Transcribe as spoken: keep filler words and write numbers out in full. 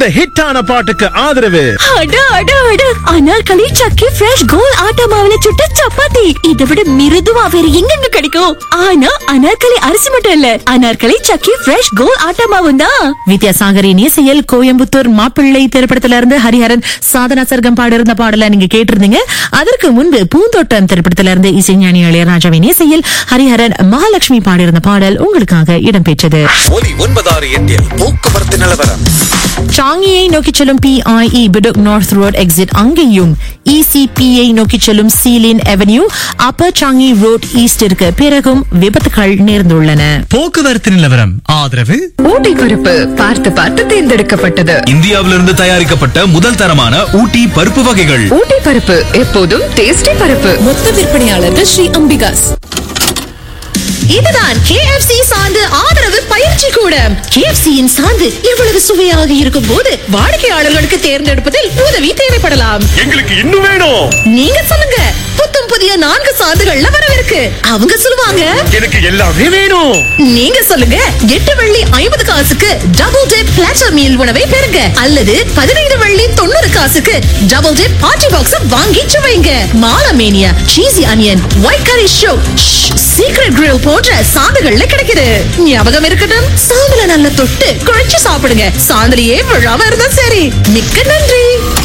இந்த ஹிட்டான பாட்டுக்கு ஆதரவு அட அட அட அனார்கலி சக்கி ஃப்ரெஷ் கோல் ஆட்டா மாவுல சுட்ட சப்பாத்தி. இதை விட மிருதுவா வேற எங்கெங்க கிடைக்கும்? ஆனா அனார்கலி அரிசி மட்டும் இல்ல, அனார்கலி சக்கி ஃப்ரெஷ் கோல் ஆட்டா மாவும் தான். வித்யாசாகரின் இசையில் கோயம்புத்தூர் மாப்பிள்ளை திரைப்படத்துல இருந்து ஹரிஹரன் சாதனா சர்க்கம் பாடிருந்த பாடல நீங்க கேட்டிருந்தீங்க. அதற்கு முன்பு பூந்தோட்டம் திரைப்படத்துல இருந்து இசைஞானி இளையராஜாவின் இசையில் ஹரிஹரன் மகாலட்சுமி பாடியிருந்த பாடல் உங்களுக்காக இடம்பெற்றது. ஒலி ஒன்பதாறு எட்டில் போக்குவரத்து நிலவரம். சாங்கியை நோக்கி செல்லும் பிஐஇ பிடுக் நார்த் ரோட் எக்ஸிட் அங்கேயும் இசிபிஐ நோக்கி செல்லும் சீலின் அவென்யூ அப்பர் சாங்கி ரோட் ஈஸ்டிற்கு பிறகும் விபத்துகள் நேர்ந்துள்ளன. போக்குவரத்து நிலவரம் ஆதரவு ஊட்டி பருப்பு பார்த்து பார்த்து தேர்ந்தெடுக்கப்பட்டது. இந்தியாவிலிருந்து தயாரிக்கப்பட்ட முதல் தரமான ஊட்டி பருப்பு வகைகள். ஊட்டி பருப்பு எப்போதும் டேஸ்டி பருப்பு. மொத்த விற்பனையாளர்கள் ஸ்ரீ அம்பிகாஸ். இதுதான் கே எஃப் சி சார்ந்து ஆதரவு பயிற்சி கூடம். கே எஃப் சி யின் சார்ந்து இவ்வளவு சுவையாக இருக்கும் போது வாடிக்கையாளர்களுக்கு தேர்ந்தெடுப்பதில் உதவி தேவைப்படலாம். எங்களுக்கு இன்னும் வேணும். நீங்க சொல்லுங்க. புத்தம் புதிய நான்கு சார்ந்துகள்ல வரவிருக்கு. அவங்க சொல்லுவாங்க எனக்கு எல்லாமே வேணும். நீங்க சொல்லுங்க. எட்டு வெள்ளி ஐம்பது காசுக்கு டபுள் டிப் பிளாட்டர் மீல் உணவை பெறுங்க. அல்லது பதினைந்து வெள்ளி தொண்ணூறு காசுக்கு டபுள் டிப் பார்ட்டி பாக்ஸ் வாங்கி சுவைங்க. மாலமேனியா, சீசி அனியன், ஒயிட் கரி ஷோ, சீக்ரெட் கிரில் போன்ற சாந்துகள்ல கிடைக்குது. ஞாபகம் இருக்கட்டும், சாந்துல நல்ல தொட்டு குழைச்சு சாப்பிடுங்க. சாந்துலயே விழாம இருந்தா சரி. மிக்க நன்றி.